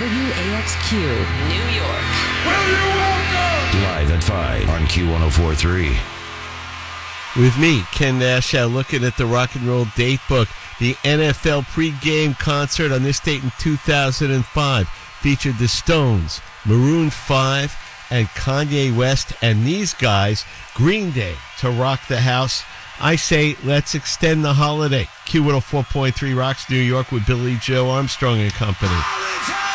WAXQ, New York. Will you welcome? Live at 5 on Q1043. With me, Ken Nashow, looking at the rock and roll date book. The NFL pregame concert on this date in 2005 featured the Stones, Maroon 5, and Kanye West, and these guys, Green Day, to rock the house. I say, let's extend the holiday. Q104.3 rocks New York with Billy Joe Armstrong and company.